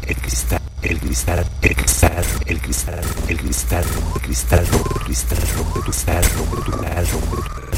el cristal, el cristal, el cristal, el cristal, el cristal, el cristal, rompe tu cristal, rompe tu cristal, rompe tu cristal, rompe tu cristal.